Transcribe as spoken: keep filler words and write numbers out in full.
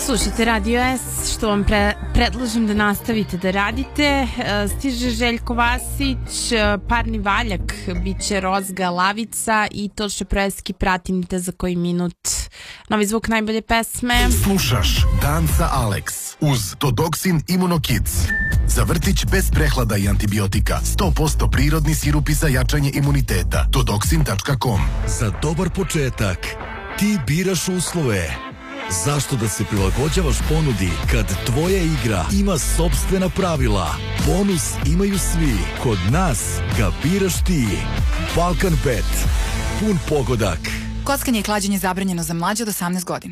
Slušajte Radio S, što vam pre, predlažem da nastavite da radite. Stiže Željko Vasić, Parni valjak, bit će Rozga Lavica i Toše Preski, pratim te za koji minut. Novi zvuk najbolje pesme. Slušaš Dan sa Alex uz Todoksin Immunokids. Za vrtić bez prehlada i antibiotika. sto posto prirodni sirupi za jačanje imuniteta. Todoksin tačka com. Za dobar početak ti biraš uslove. Zašto da se prilagođavaš ponudi kad tvoja igra ima sopstvena pravila? Bonus imaju svi. Kod nas ga biraš ti. Balkan Bet. Pun pogodak. Kockanje i klađenje zabranjeno za mlađe od osamnaest godina.